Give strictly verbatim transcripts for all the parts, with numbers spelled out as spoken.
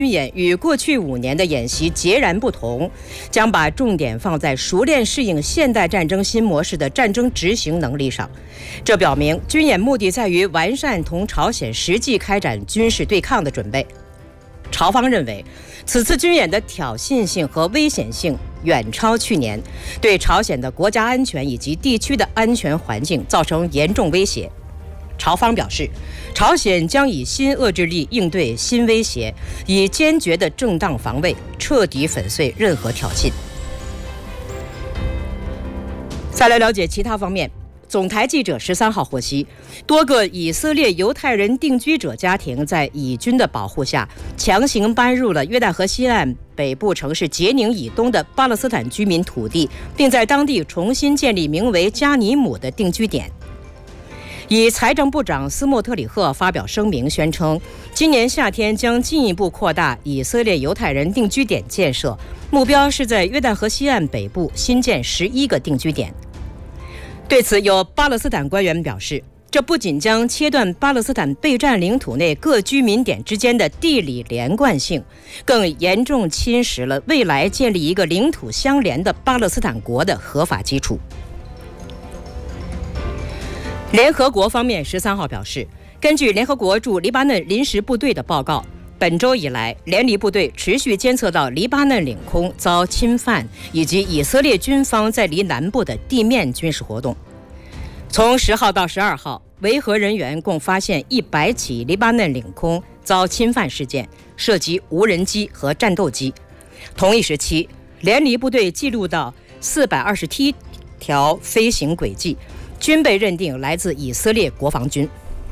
演与过去五年的演习截然不同，将把重点放在熟练适应现代战争新模式的战争执行能力上。这表明军演目的在于完善同朝鲜实际开展军事对抗的准备。朝方认为，此次军演的挑衅性和危险性远超去年，对朝鲜的国家安全以及地区的安全环境造成严重威胁。朝方表示，朝鲜将以新遏制力应对新威胁，以坚决的正当防卫彻底粉碎任何挑衅。再来了解其他方面。总台记者十三号获悉，多个以色列犹太人定居者家庭在以军的保护下，强行搬入了约旦河西岸北部城市杰宁以东的巴勒斯坦居民土地，并在当地重新建立名为加尼姆的定居点。以财政部长斯莫特里赫发表声明宣称，今年夏天将进一步扩大以色列犹太人定居点建设，目标是在约旦河西岸北部新建十一个定居点。对此，有巴勒斯坦官员表示，这不仅将切断巴勒斯坦被占领土内各居民点之间的地理连贯性，更严重侵蚀了未来建立一个领土相连的巴勒斯坦国的合法基础。联合国方面十三号表示，根据联合国驻黎巴嫩临时部队的报告，本周以来，联黎部队持续监测到黎巴嫩领空遭侵犯，以及以色列军方在黎南部的地面军事活动。从十号到十二号，维和人员共发现一百起黎巴嫩领空遭侵犯事件，涉及无人机和战斗机。同一时期，联黎部队记录到四百二十七条飞行轨迹，均被认定来自以色列国防军。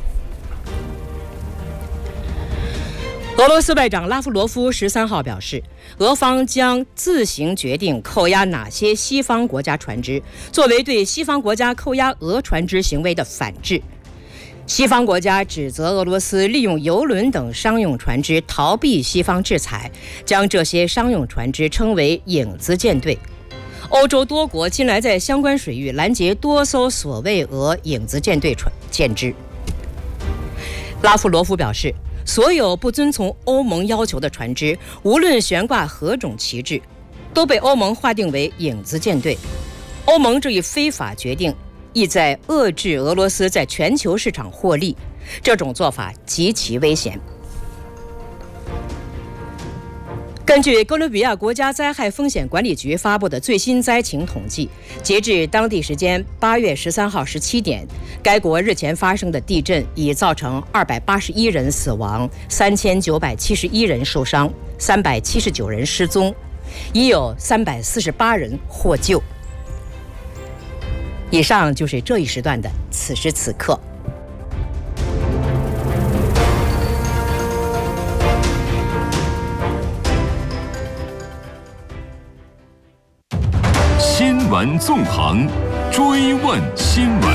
俄罗斯外长拉夫罗夫十三号表示，俄方将自行决定扣押哪些西方国家船只，作为对西方国家扣押俄船只行为的反制。西方国家指责俄罗斯利用油轮等商用船只逃避西方制裁，将这些商用船只称为影子舰队。欧洲多国近来在相关水域拦截多艘所谓俄影子舰队船舰只。拉夫罗夫表示，所有不遵从欧盟要求的船只，无论悬挂何种旗帜，都被欧盟划定为影子舰队。欧盟这一非法决定意在遏制俄罗斯在全球市场获利，这种做法极其危险。根据哥伦比亚国家灾害风险管理局发布的最新灾情统计，截至当地时间八月十三号十七点，该国日前发生的地震已造成二百八十一人死亡，三千九百七十一人受伤，三百七十九人失踪，已有三百四十八人获救。以上就是这一时段的此时此刻。 新闻纵横，追问新闻。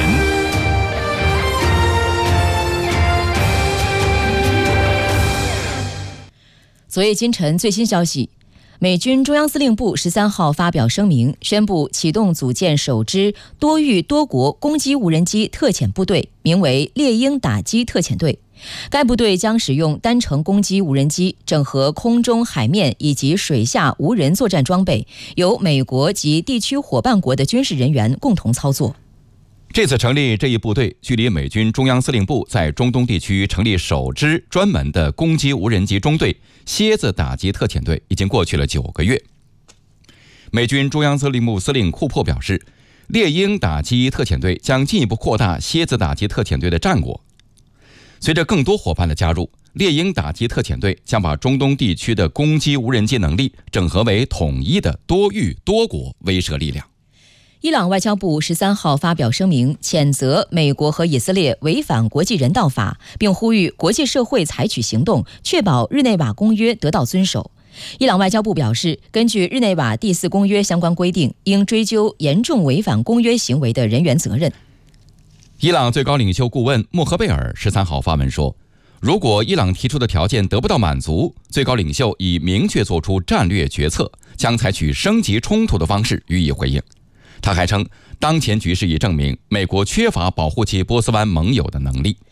昨夜今晨最新消息，美军中央司令部十三号发表声明，宣布启动组建首支多域多国攻击无人机特遣部队，名为猎鹰打击特遣队。该部队将使用单程攻击无人机，整合空中、海面以及水下无人作战装备，由美国及地区伙伴国的军事人员共同操作。 这次成立这一部队，距离美军中央司令部在中东地区成立首支专门的攻击无人机中队——蝎子打击特遣队，已经过去了九个月。美军中央司令部司令库珀表示，猎鹰打击特遣队将进一步扩大蝎子打击特遣队的战果。随着更多伙伴的加入，猎鹰打击特遣队将把中东地区的攻击无人机能力整合为统一的多域多国威慑力量。 伊朗外交部十三号发表声明，谴责美国和以色列违反国际人道法，并呼吁国际社会采取行动，确保日内瓦公约得到遵守。伊朗外交部表示，根据日内瓦第四公约相关规定，应追究严重违反公约行为的人员责任。 伊朗最高领袖顾问莫赫贝尔十三号发文说，如果伊朗提出的条件得不到满足，最高领袖已明确做出战略决策，将采取升级冲突的方式予以回应。他还称，当前局势已证明美国缺乏保护其波斯湾盟友的能力。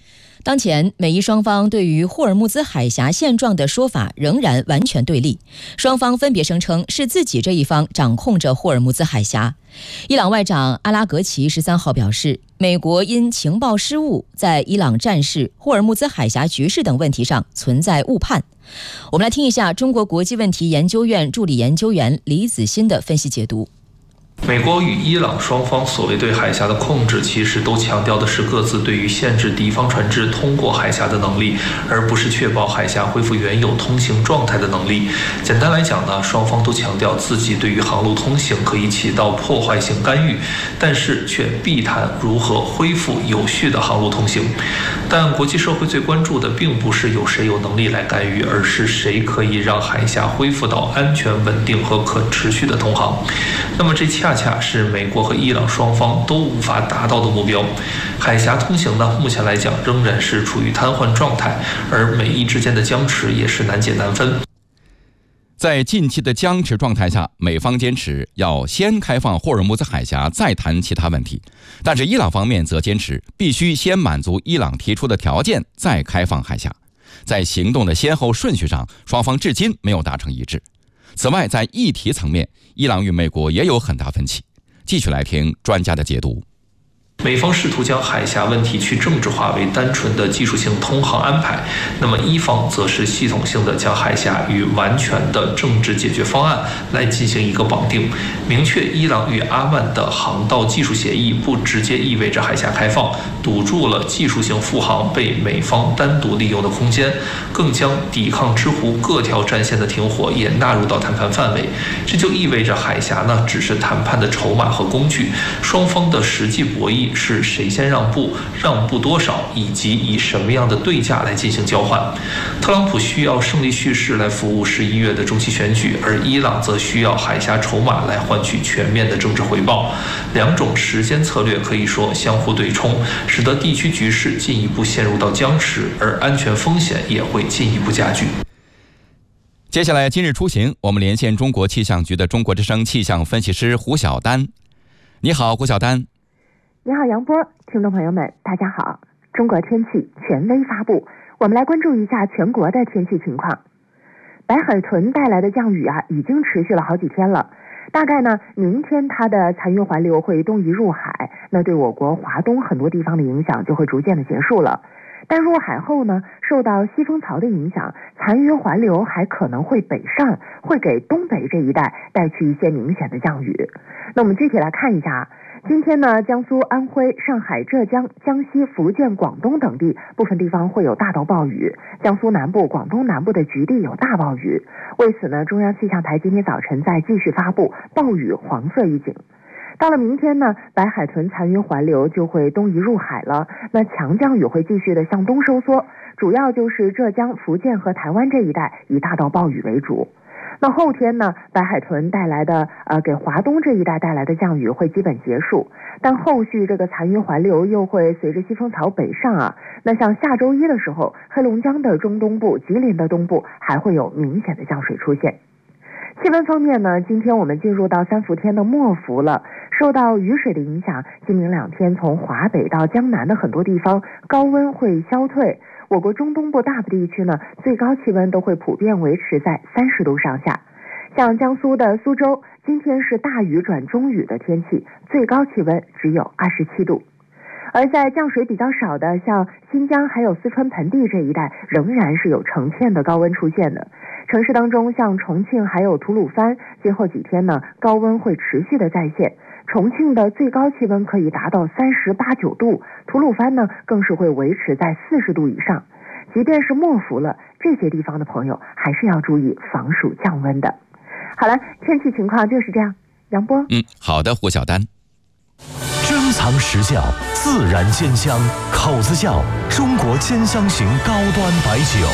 当前，美伊双方对于霍尔木兹海峡现状的说法仍然完全对立，双方分别声称是自己这一方掌控着霍尔木兹海峡。伊朗外长阿拉格齐十三号表示，美国因情报失误，在伊朗战事、霍尔木兹海峡局势等问题上存在误判。我们来听一下中国国际问题研究院助理研究员李子欣的分析解读。 美国与伊朗双方所谓对海峡的控制，其实都强调的是各自对于限制敌方船只通过海峡的能力，而不是确保海峡恢复原有通行状态的能力。简单来讲呢，双方都强调自己对于航路通行可以起到破坏性干预，但是却避谈如何恢复有序的航路通行。但国际社会最关注的并不是有谁有能力来干预，而是谁可以让海峡恢复到安全、稳定和可持续的通航。那么这恰恰是美国和伊朗双方都无法达到的目标。海峡通行呢，目前来讲仍然是处于瘫痪状态，而美伊之间的僵持也是难解难分。 在近期的僵持状态下，美方坚持要先开放霍尔木兹海峡，再谈其他问题，但是伊朗方面则坚持必须先满足伊朗提出的条件，再开放海峡。在行动的先后顺序上，双方至今没有达成一致。此外，在议题层面，伊朗与美国也有很大分歧。继续来听专家的解读。 美方试图将海峡问题去政治化为单纯的技术性通航安排，那么伊方则是系统性的将海峡与完全的政治解决方案来进行一个绑定，明确伊朗与阿曼的航道技术协议不直接意味着海峡开放，堵住了技术性复航被美方单独利用的空间，更将抵抗之湖各条战线的停火也纳入到谈判范围。这就意味着海峡呢只是谈判的筹码和工具，双方的实际博弈是谁先让步，让步多少，以及以什么样的对价来进行交换。特朗普需要胜利叙事来服务十一月的中期选举，而伊朗则需要海峡筹码来换取全面的政治回报。两种时间策略可以说相互对冲，使得地区局势进一步陷入到僵持，而安全风险也会进一步加剧。 接下来今日出行，我们连线中国气象局的中国之声气象分析师胡晓丹。你好，胡晓丹。 你好，杨波，听众朋友们，大家好。中国天气权威发布，我们来关注一下全国的天气情况。白海豚带来的降雨啊，已经持续了好几天了。大概呢，明天它的残余环流会东移入海，那对我国华东很多地方的影响就会逐渐的结束了。但入海后呢，受到西风槽的影响，残余环流还可能会北上，会给东北这一带带去一些明显的降雨。那我们具体来看一下。今天呢，江苏、安徽、上海、浙江、江西、福建、广东等地部分地方会有大到暴雨，江苏南部、广东南部的局地有大暴雨。为此呢，中央气象台今天早晨在继续发布暴雨黄色预警。到了明天呢，白海豚残余环流就会东移入海了，那强降雨会继续的向东收缩，主要就是浙江、福建和台湾这一带以大到暴雨为主。那后天呢，白海豚带来的呃给华东这一带带来的降雨会基本结束，但后续这个残余环流又会随着西风槽北上啊，那像下周一的时候，黑龙江的中东部、吉林的东部还会有明显的降水出现。气温方面呢，今天我们进入到三伏天的末伏了，受到雨水的影响，今明两天从华北到江南的很多地方高温会消退。我国中东部大部地区呢，最高气温都会普遍维持在三十度上下。像江苏的苏州，今天是大雨转中雨的天气，最高气温只有二十七度。而在降水比较少的像新疆还有四川盆地这一带，仍然是有成片的高温出现的。城市当中，像重庆还有吐鲁番，今后几天呢，高温会持续的再现。重庆的最高气温可以达到三十八九度，吐鲁番呢更是会维持在四十度以上。即便是末伏了，这些地方的朋友还是要注意防暑降温的。好了，天气情况就是这样。杨波， 嗯，好的，胡晓丹。 珍藏实效，自然鲜香，口子窖中国兼香型高端白酒。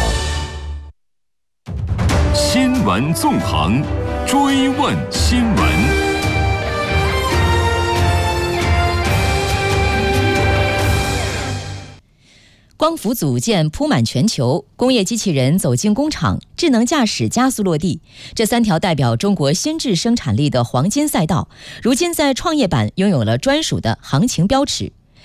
新闻纵横，追问新闻。 光伏组件铺满全球，工业机器人走进工厂，智能驾驶加速落地，这三条代表中国新质生产力的黄金赛道，如今在创业板拥有了专属的行情标尺。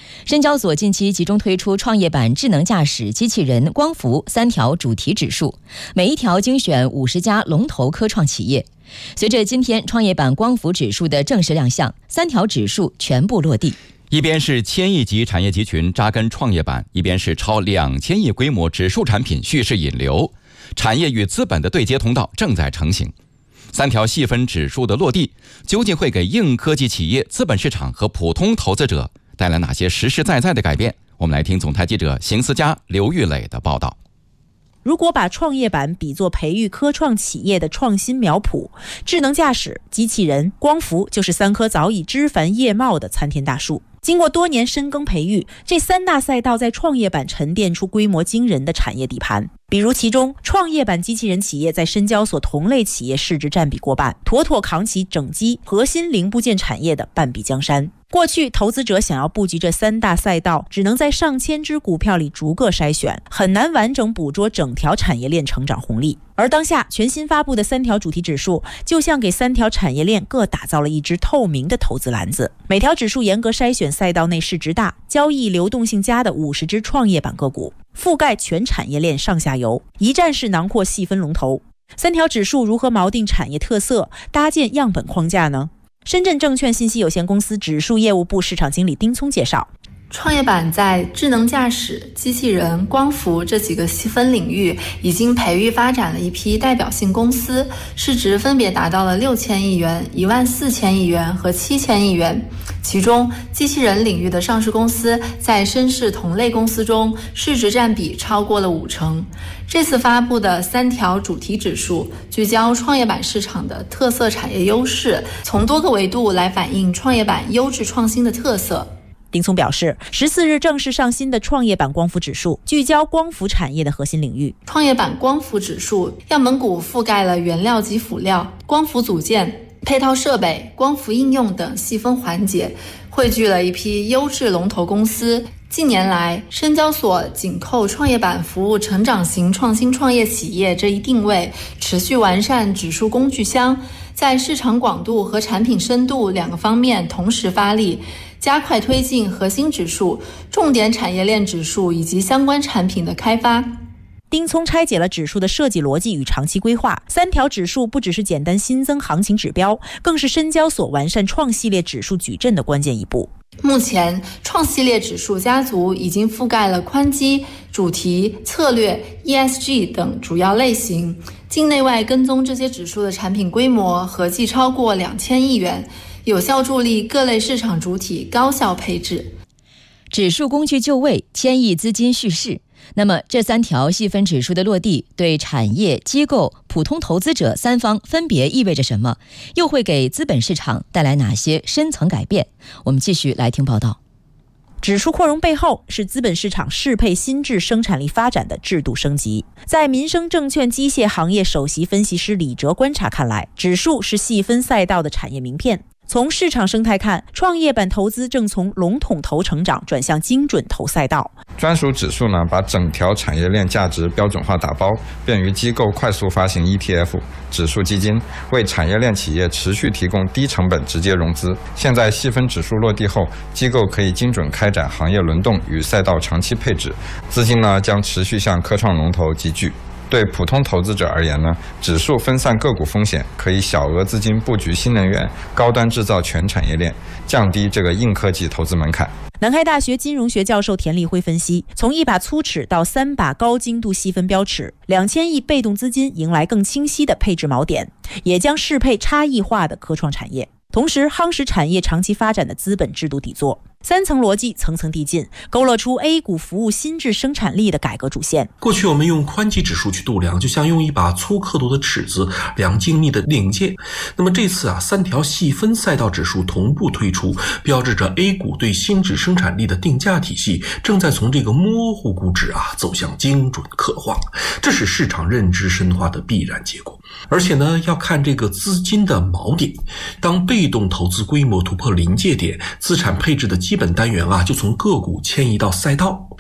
深交所近期集中推出创业板智能驾驶、机器人、光伏三条主题指数，每一条精选五十家龙头科创企业。随着今天创业板光伏指数的正式亮相，三条指数全部落地。 一边是千亿级产业集群扎根创业板，一边是超两千亿规模指数产品蓄势引流，产业与资本的对接通道正在成型。三条细分指数的落地，究竟会给硬科技企业、资本市场和普通投资者带来哪些实实在在的改变？我们来听总台记者邢思佳、刘玉磊的报道。 如果把创业板比作培育科创企业的创新苗圃，智能驾驶、机器人、光伏就是三棵早已枝繁叶茂的参天大树。经过多年深耕培育，这三大赛道在创业板沉淀出规模惊人的产业底盘。比如其中，创业板机器人企业在深交所同类企业市值占比过半，妥妥扛起整机核心零部件产业的半壁江山。过去投资者想要布局这三大赛道，只能在上千只股票里逐个筛选，很难完整捕捉整条产业链成长红利。而当下全新发布的三条主题指数，就像给三条产业链各打造了一只透明的投资篮子，每条指数严格筛选赛道内市值大、交易流动性佳的五十只创业板个股，覆盖全产业链上下游，一站式囊括细分龙头。三条指数如何锚定产业特色，搭建样本框架呢？深圳证券信息有限公司指数业务部市场经理丁聪介绍， 创业板在智能驾驶、机器人、光伏这几个细分领域已经培育发展了一批代表性公司，市值分别达到了六千亿元、一万四千亿元和七千亿元。其中，机器人领域的上市公司在深市同类公司中市值占比超过了五成。这次发布的三条主题指数聚焦创业板市场的特色产业优势，从多个维度来反映创业板优质创新的特色。 丁聪表示，十四日正式上新的创业板光伏指数，聚焦光伏产业的核心领域。 创业板光伏指数样本股覆盖了原料及辅料、光伏组件、配套设备、光伏应用等细分环节，汇聚了一批优质龙头公司。近年来，深交所紧扣创业板服务成长型创新创业企业这一定位，持续完善指数工具箱，在市场广度和产品深度两个方面同时发力，加快推进核心指数、重点产业链指数以及相关产品的开发。 丁聪拆解了指数的设计逻辑与长期规划，三条指数不只是简单新增行情指标，更是深交所完善创系列指数矩阵的关键一步。 目前，创系列指数家族已经覆盖了宽基、主题、策略、E S G 等主要类型，境内外跟踪这些指数的产品规模合计超过两千亿元，有效助力各类市场主体高效配置。 指数工具就位，千亿资金蓄势。那么这三条细分指数的落地，对产业、机构、普通投资者三方分别意味着什么？又会给资本市场带来哪些深层改变？我们继续来听报道。 指数扩容背后是资本市场适配新质生产力发展的制度升级。在民生证券机械行业首席分析师李哲观察看来，指数是细分赛道的产业名片。从市场生态看，创业板投资正从笼统投成长转向精准投赛道。 专属指数呢，把整条产业链价值标准化打包，便于机构快速发行 E T F 指数基金，为产业链企业持续提供低成本直接融资。现在细分指数落地后，机构可以精准开展行业轮动与赛道长期配置，资金呢将持续向科创龙头集聚。对普通投资者而言呢，指数分散个股风险，可以小额资金布局新能源、高端制造全产业链，降低这个硬科技投资门槛。 南开大学金融学教授田立辉分析，从一把粗尺到三把高精度细分标尺，两千亿被动资金迎来更清晰的配置锚点，也将适配差异化的科创产业，同时夯实产业长期发展的资本制度底座。三层逻辑层层递进，勾勒出 A 股服务新质生产力的改革主线。 过去我们用宽基指数去度量，就像用一把粗刻度的尺子量精密的领界。那么这次啊，三条细分赛道指数同步推出，标志着 A 股对新质生产力的定价体系正在从这个模糊估值啊走向精准刻画，这是市场认知深化的必然结果。而且呢，要看这个资金的锚点，当被动投资规模突破临界点，资产配置的基本单元啊就从个股迁移到赛道。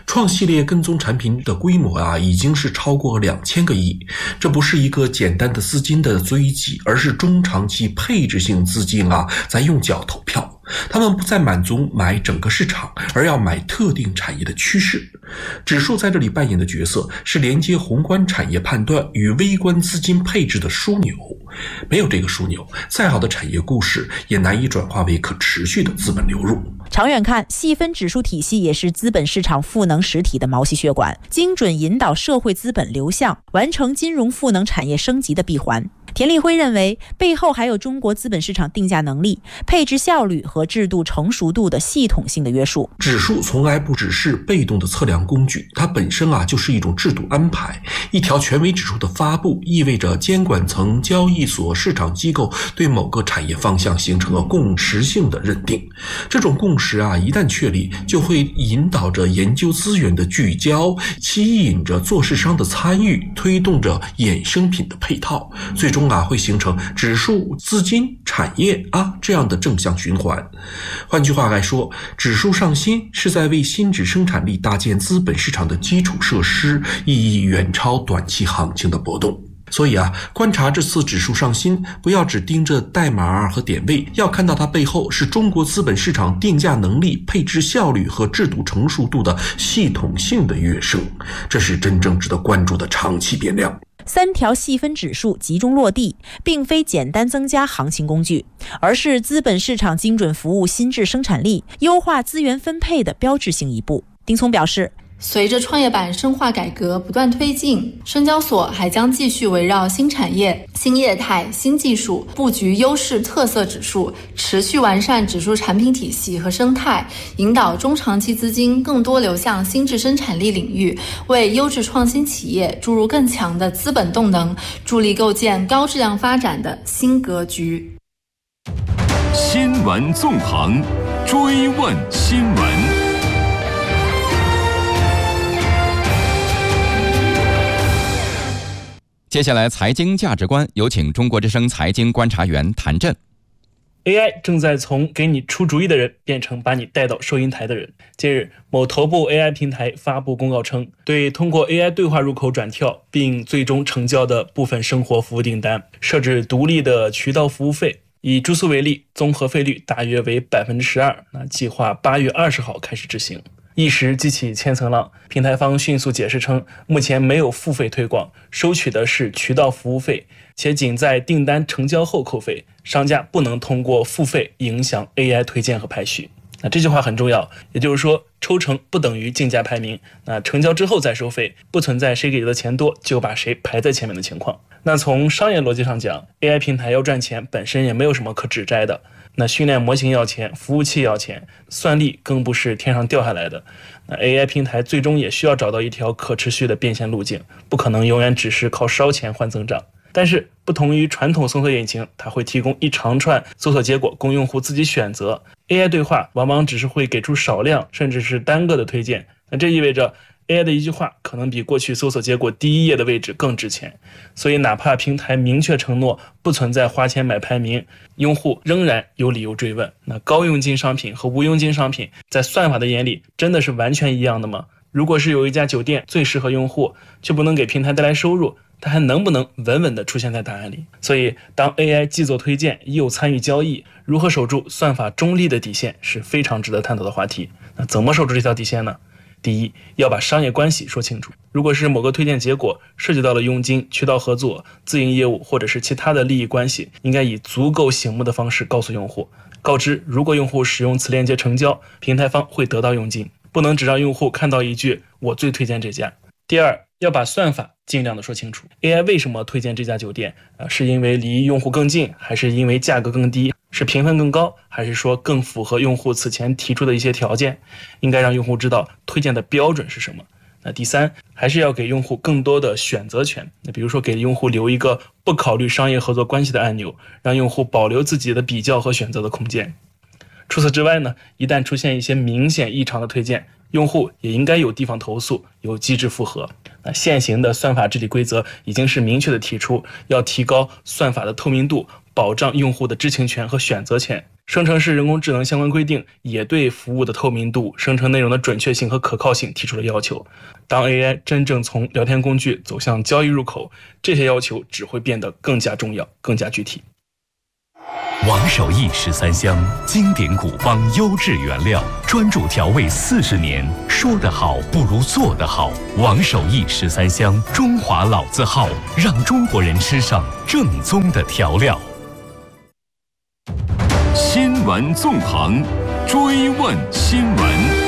创系列跟踪产品的规模啊，已经是超过两千个亿。这不是一个简单的资金的追击，而是中长期配置性资金啊，在用脚投票。他们不再满足买整个市场，而要买特定产业的趋势。指数在这里扮演的角色是连接宏观产业判断与微观资金配置的枢纽。没有这个枢纽，再好的产业故事也难以转化为可持续的资本流入。 长远看，细分指数体系也是资本市场赋能实体的毛细血管，精准引导社会资本流向，完成金融赋能产业升级的闭环。田立辉认为，背后还有中国资本市场定价能力、配置效率和制度成熟度的系统性的约束。 指数从来不只是被动的测量工具，它本身啊就是一种制度安排。一条权威指数的发布，意味着监管层、交易所、市场机构对某个产业方向形成了共识性的认定。这种共识啊，一旦确立，就会引导着研究资源的聚焦，吸引着做市商的参与，推动着衍生品的配套，最终啊会形成指数、资金、产业啊这样的正向循环。换句话来说，指数上新是在为新质生产力搭建资本市场的基础设施，意义远超短期行情的波动。所以啊，观察这次指数上新，不要只盯着代码和点位，要看到它背后是中国资本市场定价能力、配置效率和制度成熟度的系统性的跃升，这是真正值得关注的长期变量。 三条细分指数集中落地，并非简单增加行情工具，而是资本市场精准服务新质生产力、优化资源分配的标志性一步。丁聪表示， 随着创业板深化改革不断推进，深交所还将继续围绕新产业、新业态、新技术布局优势特色指数，持续完善指数产品体系和生态，引导中长期资金更多流向新质生产力领域，为优质创新企业注入更强的资本动能，助力构建高质量发展的新格局。 新闻纵横，追问新闻。 接下来，财经价值观，有请中国之声财经观察员谭震。 A I 正在从给你出主意的人变成把你带到收银台的人。近日，某头部 A I 平台发布公告称，对通过 A I 对话入口转跳并最终成交的部分生活服务订单设置独立的渠道服务费。以住宿为例，综合费率大约为 百分之十二， 那计划八月二十号开始执行。一时激起千层浪，平台方迅速解释称，目前没有付费推广，收取的是渠道服务费，且仅在订单成交后扣费，商家不能通过付费影响 A I 推荐和排序。那这句话很重要，也就是说，抽成不等于竞价排名，那成交之后再收费，不存在谁给的钱多就把谁排在前面的情况。那从商业逻辑上讲， A I 平台要赚钱本身也没有什么可指摘的。那训练模型要钱，服务器要钱，算力更不是天上掉下来的。那 A I 平台最终也需要找到一条可持续的变现路径，不可能永远只是靠烧钱换增长。但是不同于传统搜索引擎，它会提供一长串搜索结果供用户自己选择， A I 对话往往只是会给出少量甚至是单个的推荐。那这意味着A I 的一句话可能比过去搜索结果第一页的位置更值钱，所以哪怕平台明确承诺不存在花钱买排名，用户仍然有理由追问。那高佣金商品和无佣金商品在算法的眼里真的是完全一样的吗？如果是有一家酒店最适合用户，却不能给平台带来收入，它还能不能稳稳地出现在答案里？所以当 A I 既做推荐又参与交易，如何守住算法中立的底线是非常值得探讨的话题。那怎么守住这条底线呢？第一，要把商业关系说清楚。如果是某个推荐结果涉及到了佣金、渠道合作、自营业务或者是其他的利益关系，应该以足够醒目的方式告诉用户，告知如果用户使用此链接成交，平台方会得到佣金，不能只让用户看到一句我最推荐这家。第二，要把算法尽量的说清楚。 A I 为什么推荐这家酒店、呃、是因为离用户更近，还是因为价格更低，是评分更高，还是说更符合用户此前提出的一些条件？应该让用户知道推荐的标准是什么。那第三，还是要给用户更多的选择权。那比如说给用户留一个不考虑商业合作关系的按钮，让用户保留自己的比较和选择的空间。除此之外呢，一旦出现一些明显异常的推荐，用户也应该有地方投诉，有机制复核。那现行的算法治理规则已经是明确的提出，要提高算法的透明度，保障用户的知情权和选择权。 生成式人工智能相关规定也对服务的透明度、生成内容的准确性和可靠性提出了要求。当 A I 真正从聊天工具走向交易入口，这些要求只会变得更加重要、更加具体。 王守义十三香，经典古方优质原料，专注调味四十年，说得好不如做得好。王守义十三香，中华老字号，让中国人吃上正宗的调料。 新闻纵横，追问新闻。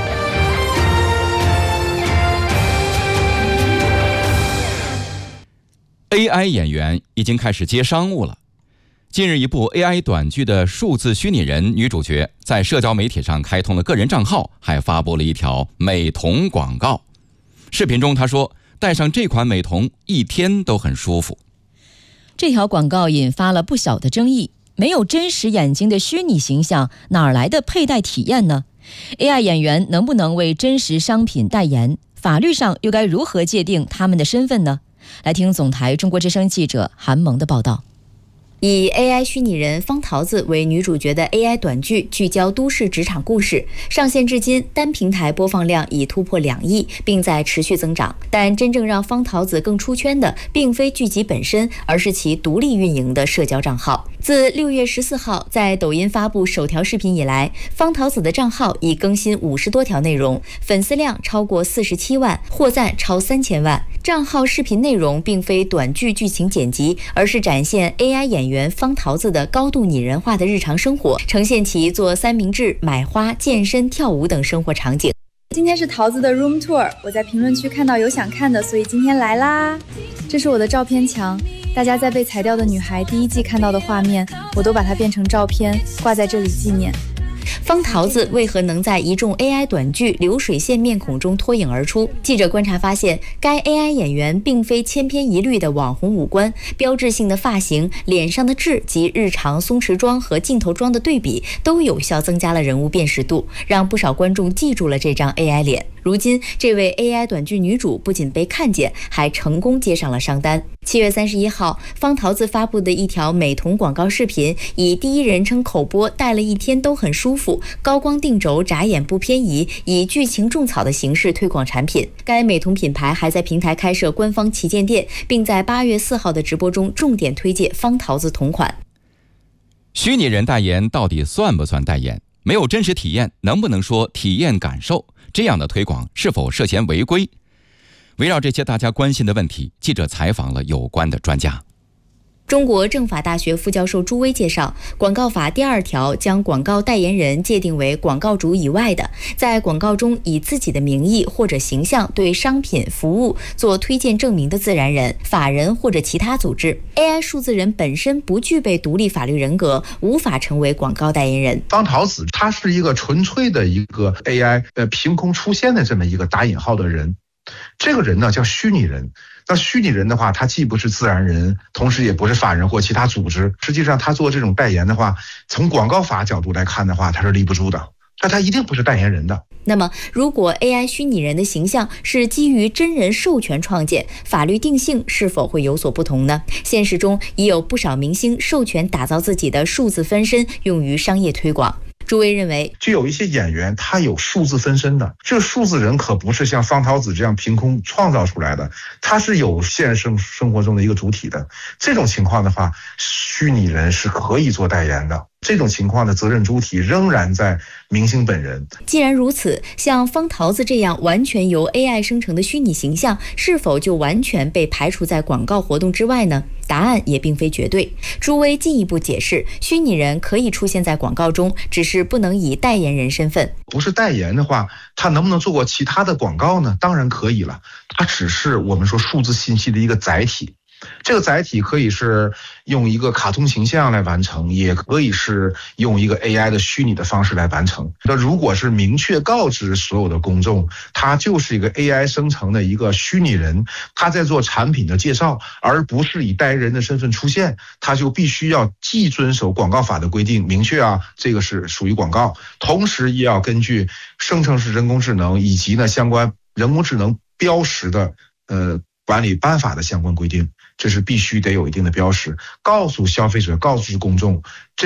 A I 演员已经开始接商务了。近日，一部 A I 短剧的数字虚拟人女主角在社交媒体上开通了个人账号，还发布了一条美瞳广告。视频中，她说戴上这款美瞳一天都很舒服。 这条广告引发了不小的争议。没有真实眼睛的虚拟形象，哪儿来的佩戴体验呢？ A I 演员能不能为真实商品代言？法律上又该如何界定他们的身份呢？来听总台中国之声记者韩萌的报道。 以 A I 虚拟人方桃子为女主角的 A I 短剧聚焦都市职场故事，上线至今单平台播放量已突破两亿，并在持续增长。但真正让方桃子更出圈的，并非剧集本身，而是其独立运营的社交账号。自六月十四号在抖音发布首条视频以来，方桃子的账号已更新五十多条内容，粉丝量超过四十七万，获赞超三千万。账号视频内容并非短剧剧情剪辑，而是展现 A I 演员方桃子的高度拟人化的日常生活，呈现其做三明治、买花、健身、跳舞等生活场景。 今天是桃子的 room tour， 我在评论区看到有想看的，所以今天来啦。这是我的照片墙，大家在被裁掉的女孩第一季看到的画面，我都把它变成照片挂在这里纪念。 方桃子为何能在一众 A I 短剧流水线面孔中脱颖而出？记者观察发现，该 A I 演员并非千篇一律的网红五官，标志性的发型、脸上的痣及日常松弛妆和镜头妆的对比，都有效增加了人物辨识度，让不少观众记住了这张 A I 脸。如今，这位 A I 短剧女主不仅被看见，还成功接上了商单。七月三十一号，方桃子发布的一条美瞳广告视频，以第一人称口播戴了一天都很舒服，高光定轴，眨眼不偏移，以剧情种草的形式推广产品。该美瞳品牌还在平台开设官方旗舰店，并在八月四号的直播中重点推介方桃子同款。 虚拟人代言到底算不算代言？没有真实体验，能不能说体验感受？这样的推广是否涉嫌违规？围绕这些大家关心的问题，记者采访了有关的专家。 中国政法大学副教授朱威介绍，广告法第二条将广告代言人界定为广告主以外的，在广告中以自己的名义或者形象对商品、服务做推荐证明的自然人、法人或者其他组织。A I 数字人本身不具备独立法律人格，无法成为广告代言人。 方桃子他是一个纯粹的一个 A I 呃凭空出现的这么一个打引号的人，这个人呢叫虚拟人。那虚拟人的话，他既不是自然人，同时也不是法人或其他组织。实际上他做这种代言的话，从广告法角度来看的话，他是立不住的，那他一定不是代言人的。 那么如果 A I 虚拟人的形象是基于真人授权创建，法律定性是否会有所不同呢？现实中已有不少明星授权打造自己的数字分身，用于商业推广。朱威认为， 就有一些演员他有数字分身的，这个数字人可不是像方桃子这样凭空创造出来的，他是有现实生活中的一个主体的。这种情况的话，虚拟人是可以做代言的，这种情况的责任主体仍然在明星本人。 既然如此，像方桃子这样完全由 A I 生成的虚拟形象，是否就完全被排除在广告活动之外呢？答案也并非绝对。朱威进一步解释，虚拟人可以出现在广告中，只是不能以代言人身份。 不是代言的话，他能不能做过其他的广告呢？当然可以了，它只是我们说数字信息的一个载体。这个载体可以是用一个卡通形象来完成，也可以是用一个 A I 的虚拟的方式来完成。那如果是明确告知所有的公众，它就是一个 A I 生成的一个虚拟人，他在做产品的介绍，而不是以代言人的身份出现，他就必须要既遵守广告法的规定，明确啊这个是属于广告，同时也要根据生成式人工智能以及呢相关人工智能标识的呃管理办法的相关规定。这是必须得有一定的标识，告诉消费者，告诉公众，这个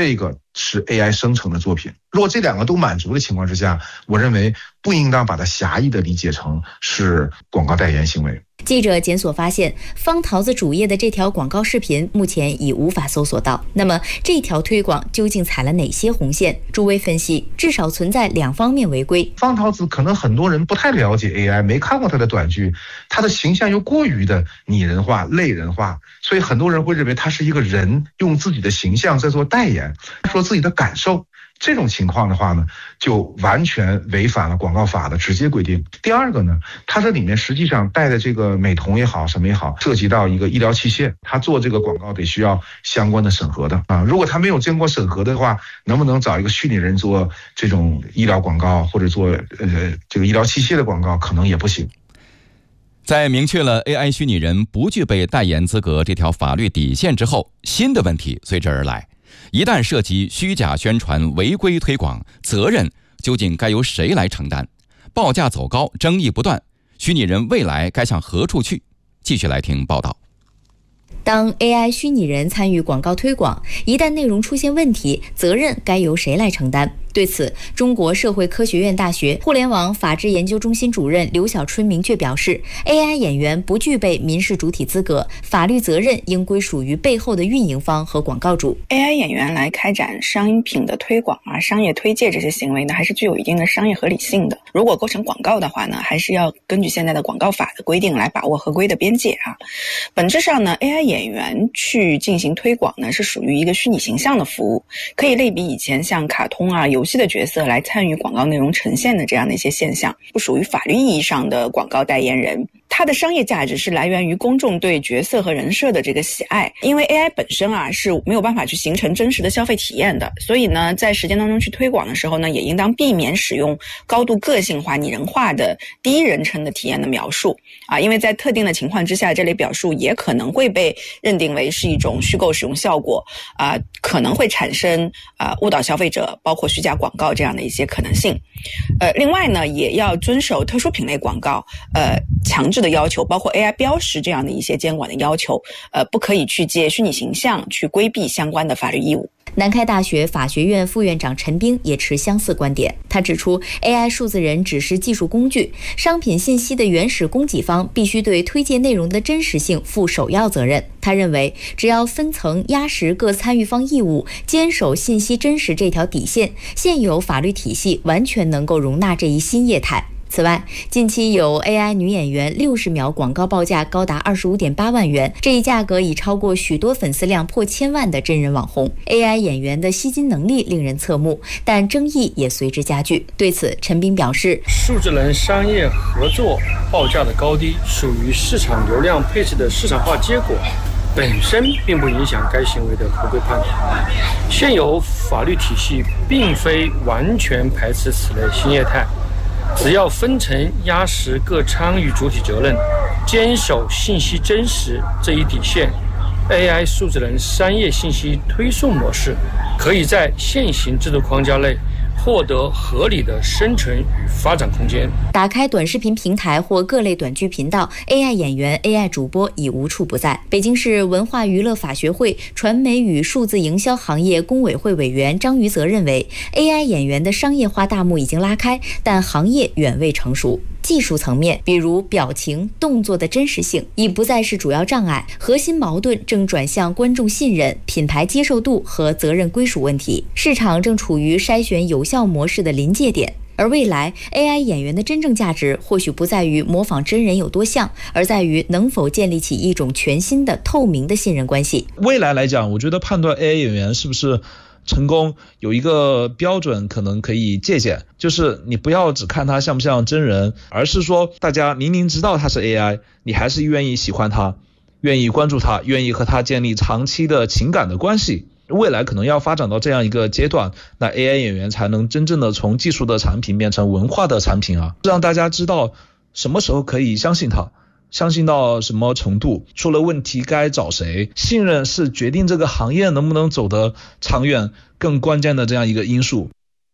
是 A I 生成的作品。如果这两个都满足的情况之下，我认为不应当把它狭义的理解成是广告代言行为。 记者检索发现，方桃子主页的这条广告视频目前已无法搜索到。那么，这条推广究竟踩了哪些红线？朱威分析，至少存在两方面违规。 方桃子可能很多人不太了解 A I， 没看过他的短剧，他的形象又过于的拟人化、类人化，所以很多人会认为他是一个人用自己的形象在做代言，说自己的感受。这种情况的话呢，就完全违反了广告法的直接规定。第二个呢，它这里面实际上带的这个美瞳也好，什么也好，涉及到一个医疗器械，它做这个广告得需要相关的审核的啊。如果它没有经过审核的话，能不能找一个虚拟人做这种医疗广告或者做呃这个医疗器械的广告，可能也不行。 在明确了 A I 虚拟人不具备代言资格这条法律底线之后，新的问题随之而来。一旦涉及虚假宣传、违规推广，责任究竟该由谁来承担？报价走高，争议不断，虚拟人未来该向何处去？继续来听报道。 当 A I 虚拟人参与广告推广，一旦内容出现问题，责任该由谁来承担？对此，中国社会科学院大学互联网法治研究中心主任刘小春明确表示 ，A I 演员不具备民事主体资格，法律责任应归属于背后的运营方和广告主。 A I 演员来开展商品的推广啊、商业推介这些行为呢，还是具有一定的商业合理性的。如果构成广告的话呢，还是要根据现在的广告法的规定来把握合规的边界啊。本质上呢 ，A I 演员去进行推广呢，是属于一个虚拟形象的服务，可以类比以前像卡通啊、游戏的角色来参与广告内容呈现的这样的一些现象，不属于法律意义上的广告代言人。它的商业价值是来源于公众对角色和人设的这个喜爱，因为 A I 本身啊是没有办法去形成真实的消费体验的，所以呢，在实践当中去推广的时候呢，也应当避免使用高度个性化、拟人化的第一人称的体验的描述啊，因为在特定的情况之下，这类表述也可能会被认定为是一种虚构使用效果啊，可能会产生啊误导消费者，包括虚假广告这样的一些可能性。呃，另外呢，也要遵守特殊品类广告呃强制的要求，包括 A I 标识这样的一些监管的要求，呃，不可以去借虚拟形象去规避相关的法律义务。 南开大学法学院副院长陈冰也持相似观点。他指出 ，A I 数字人只是技术工具，商品信息的原始供给方必须对推介内容的真实性负首要责任。他认为，只要分层压实各参与方义务，坚守信息真实这条底线，现有法律体系完全能够容纳这一新业态。此外，近期有 A I 女演员六十秒广告报价高达二十五点八万元，这一价格已超过许多粉丝量破千万的真人网红。A I 演员的吸金能力令人侧目，但争议也随之加剧。对此，陈斌表示， 数字人商业合作报价的高低属于市场流量配置的市场化结果，本身并不影响该行为的合规判断。现有法律体系并非完全排斥此类新业态，只要分层压实各参与主体责任，坚守信息真实这一底线， A I 数字人商业信息推送模式可以在现行制度框架内获得合理的生存与发展空间。 打开短视频平台或各类短剧频道， A I 演员、A I 主播已无处不在。北京市文化娱乐法学会传媒与数字营销行业工委会委员张于泽认为 ，A I 演员的商业化大幕已经拉开，但行业远未成熟。技术层面，比如表情、动作的真实性，已不再是主要障碍，核心矛盾正转向观众信任、品牌接受度和责任归属问题。市场正处于筛选有效模式的临界点。而未来 A I 演员的真正价值或许不在于模仿真人有多像，而在于能否建立起一种全新的透明的信任关系。 未来来讲，我觉得判断 A I 演员是不是成功有一个标准可能可以借鉴，就是你不要只看他像不像真人，而是说大家明明知道他是 A I， 你还是愿意喜欢他，愿意关注他，愿意和他建立长期的情感的关系。未来可能要发展到这样一个阶段，那 A I 演员才能真正的从技术的产品变成文化的产品啊，让大家知道什么时候可以相信他，相信到什么程度，出了问题该找谁。信任是决定这个行业能不能走得长远更关键的这样一个因素。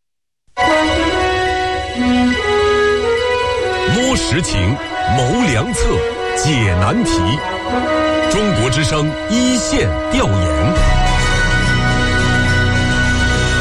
摸实情，谋良策，解难题。中国之声一线调研。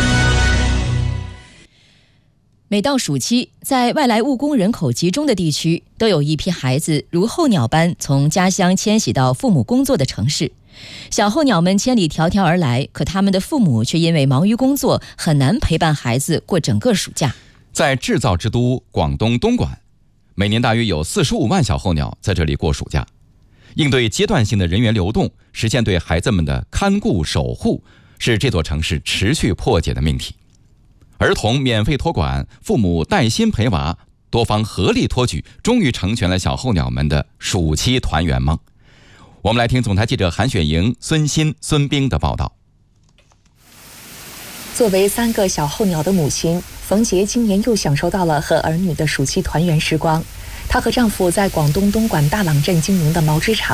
每到暑期，在外来务工人口集中的地区，都有一批孩子如候鸟般从家乡迁徙到父母工作的城市。小候鸟们千里迢迢而来，可他们的父母却因为忙于工作，很难陪伴孩子过整个暑假。 在制造之都广东东莞，每年大约有四十五万小候鸟在这里过暑假。应对阶段性的人员流动，实现对孩子们的看顾守护，是这座城市持续破解的命题。儿童免费托管，父母带薪陪娃，多方合力托举，终于成全了小候鸟们的暑期团圆梦。我们来听总台记者韩雪莹、孙鑫、孙冰的报道。 作为三个小候鸟的母亲，冯杰今年又享受到了和儿女的暑期团圆时光。她和丈夫在广东东莞大朗镇经营的毛织厂，